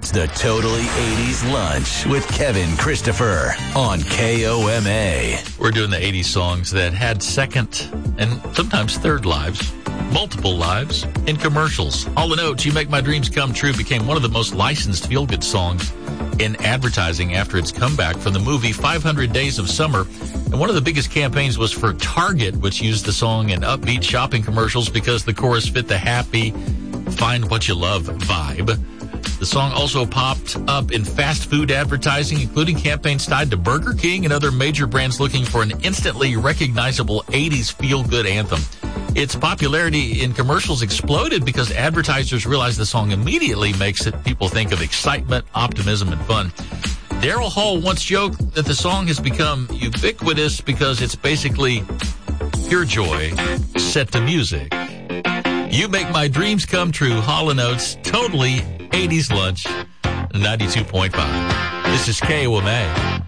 It's the Totally 80s Lunch with Kevin Christopher on KOMA. We're doing the 80s songs that had second and sometimes third lives, multiple lives, in commercials. Hall & Oates, You Make My Dreams Come True, became one of the most licensed feel-good songs in advertising after its comeback from the movie 500 Days of Summer. And one of the biggest campaigns was for Target, which used the song in upbeat shopping commercials because the chorus fit the happy, find what you love vibe. The song also popped up in fast food advertising, including campaigns tied to Burger King and other major brands looking for an instantly recognizable 80s feel-good anthem. Its popularity in commercials exploded because advertisers realized the song immediately makes people think of excitement, optimism, and fun. Daryl Hall once joked that the song has become ubiquitous because it's basically pure joy set to music. You Make My Dreams Come True, Hall & Oates, Totally 80s Lunch, 92.5. This is KOMA.